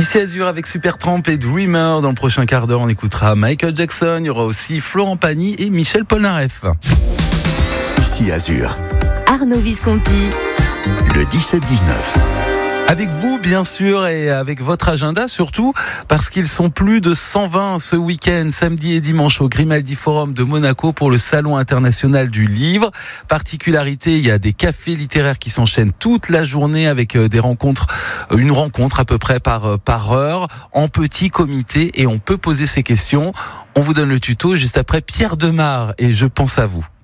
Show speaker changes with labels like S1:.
S1: Ici Azur avec Supertramp et Dreamer. Dans le prochain quart d'heure, on écoutera Michael Jackson. Il y aura aussi Florent Pagny et Michel Polnareff.
S2: Ici Azur,
S3: Arnaud Visconti,
S2: le 17-19.
S1: Avec vous, bien sûr, et avec votre agenda surtout, parce qu'ils sont plus de 120 ce week-end, samedi et dimanche, au Grimaldi Forum de Monaco pour le Salon international du livre. Particularité, il y a des cafés littéraires qui s'enchaînent toute la journée avec des rencontres, une rencontre à peu près par heure, en petit comité, et on peut poser ses questions. On vous donne le tuto juste après Pierre Demar, et je pense à vous.